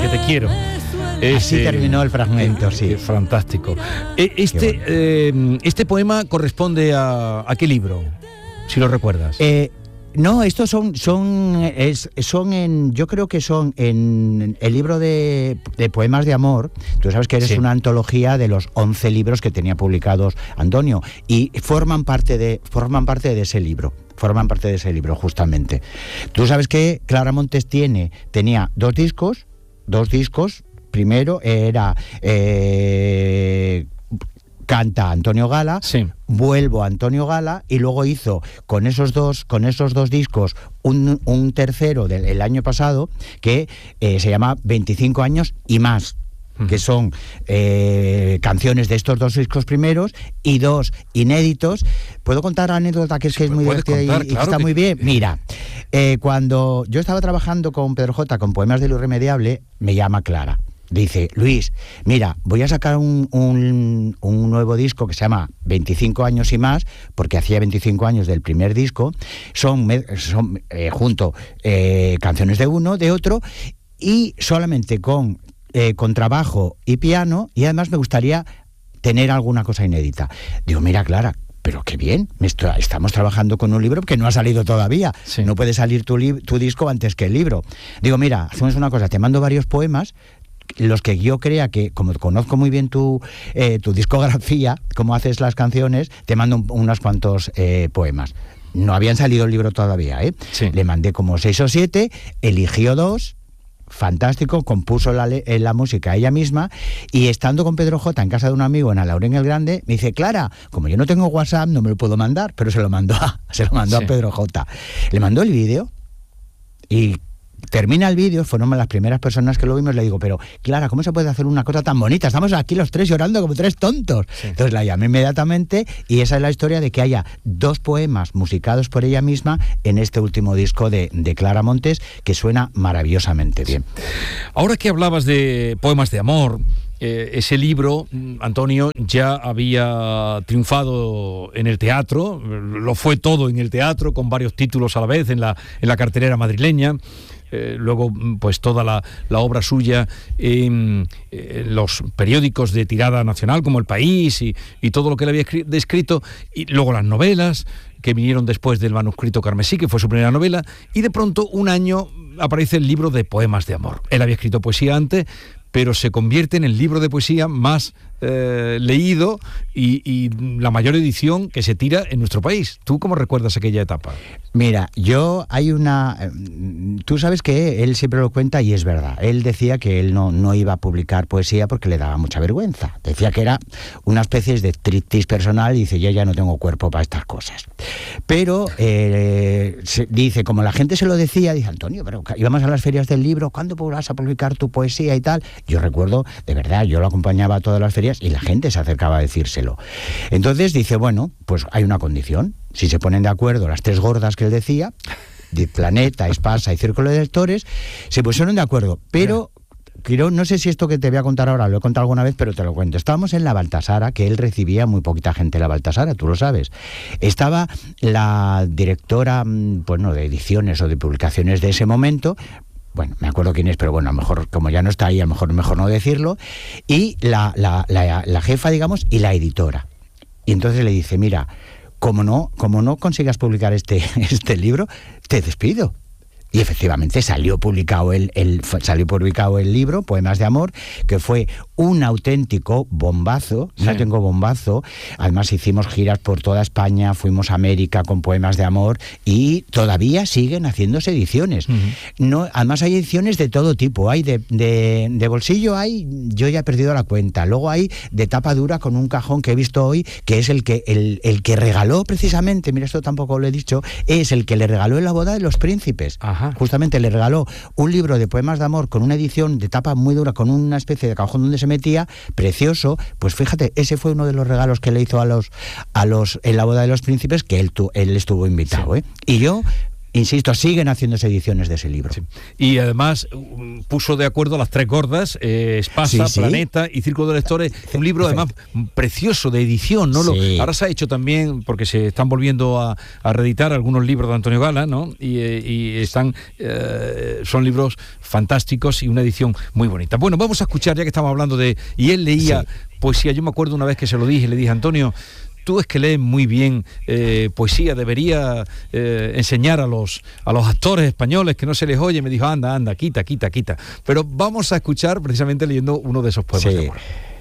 que te quiero. Así terminó el fragmento, sí. Fantástico. Este poema corresponde a qué libro, si lo recuerdas. No, estos son yo creo que son en el libro de poemas de amor. Tú sabes que eres una antología de los 11 libros que tenía publicados Antonio y forman parte de ese libro. Forman parte de ese libro, justamente. Tú sabes que Clara Montes tenía dos discos. Primero era Canta Antonio Gala, Vuelvo a Antonio Gala, y luego hizo con esos dos discos un tercero del año pasado que se llama 25 años y más, que son canciones de estos dos discos primeros y dos inéditos. ¿Puedo contar la anécdota que es muy divertida y claro, está muy bien? Mira, cuando yo estaba trabajando con Pedro J. con Poemas de lo Irremediable, me llama Clara. Dice, Luis, mira, voy a sacar un nuevo disco que se llama 25 años y más, porque hacía 25 años del primer disco, son junto canciones de uno, de otro, y solamente con trabajo y piano, y además me gustaría tener alguna cosa inédita. Digo, mira, Clara, pero qué bien, estamos trabajando con un libro que no ha salido todavía. No puede salir tu disco antes que el libro. Digo, mira, hacemos una cosa, te mando varios poemas, los que yo crea que, como conozco muy bien tu discografía, cómo haces las canciones, te mando unos cuantos poemas. No habían salido el libro todavía, Le mandé como 6 o 7, eligió 2, fantástico, compuso la música ella misma, y estando con Pedro J. en casa de un amigo en Alhaurín el Grande, me dice, Clara, como yo no tengo WhatsApp, no me lo puedo mandar, pero se lo mandó a Pedro J. Le mandó el vídeo y termina el vídeo, fueron las primeras personas que lo vimos, le digo, pero Clara, ¿cómo se puede hacer una cosa tan bonita? Estamos aquí los tres llorando como tres tontos. Entonces la llamé inmediatamente y esa es la historia de que haya 2 poemas musicados por ella misma en este último disco de Clara Montes, que suena maravillosamente bien. Ahora que hablabas de poemas de amor, ese libro, Antonio, ya había triunfado en el teatro, lo fue todo en el teatro, con varios títulos a la vez en la cartelera madrileña. Luego, pues toda la obra suya en los periódicos de tirada nacional como El País y todo lo que él había descrito, y luego las novelas que vinieron después del Manuscrito Carmesí, que fue su primera novela, y de pronto un año aparece el libro de poemas de amor. Él había escrito poesía antes, pero se convierte en el libro de poesía más leído y la mayor edición que se tira en nuestro país. ¿Tú cómo recuerdas aquella etapa? Mira, tú sabes que él siempre lo cuenta y es verdad. Él decía que él no iba a publicar poesía porque le daba mucha vergüenza. Decía que era una especie de striptease personal y dice, yo ya no tengo cuerpo para estas cosas. Pero dice, como la gente se lo decía, dice, Antonio, pero íbamos a las ferias del libro, ¿cuándo vas a publicar tu poesía y tal? Yo recuerdo, de verdad, yo lo acompañaba a todas las ferias y la gente se acercaba a decírselo. Entonces dice, bueno, pues hay una condición. Si se ponen de acuerdo las 3 gordas que él decía, de Planeta, Espasa y Círculo de Lectores, se pusieron de acuerdo. Pero no sé si esto que te voy a contar ahora lo he contado alguna vez, pero te lo cuento. Estábamos en la Baltasara, que él recibía muy poquita gente en la Baltasara, tú lo sabes. Estaba la directora, de ediciones o de publicaciones de ese momento. Bueno, me acuerdo quién es, pero bueno, a lo mejor, como ya no está ahí, a lo mejor no decirlo. Y la jefa, digamos, y la editora. Y entonces le dice, mira, como no consigas publicar este libro, te despido. Y efectivamente salió publicado el libro, Poemas de Amor, que fue un auténtico bombazo, Además hicimos giras por toda España, fuimos a América con Poemas de Amor y todavía siguen haciéndose ediciones. Además hay ediciones de todo tipo, hay de bolsillo, yo ya he perdido la cuenta, luego hay de tapa dura con un cajón que he visto hoy, que es el que regaló precisamente, mira, esto tampoco lo he dicho, es el que le regaló en la boda de los príncipes. Ajá. Justamente le regaló un libro de poemas de amor con una edición de tapa muy dura, con una especie de cajón donde se metía, precioso. Pues fíjate, ese fue uno de los regalos que le hizo a los en la boda de los príncipes, que él estuvo invitado. Y yo insisto, siguen haciéndose ediciones de ese libro. Sí. Y además puso de acuerdo a las tres gordas, Espasa, Planeta y Círculo de Lectores, un libro además precioso de edición, ¿no? Ahora se ha hecho también, porque se están volviendo a reeditar algunos libros de Antonio Gala, ¿no? Y están, son libros fantásticos y una edición muy bonita. Bueno, vamos a escuchar, ya que estamos hablando de... Y él leía poesía. Yo me acuerdo una vez que se lo dije, le dije, Antonio, tú es que lees muy bien poesía, debería enseñar a los actores españoles que no se les oye. Me dijo, anda, quita. Pero vamos a escuchar precisamente leyendo uno de esos poemas de amor.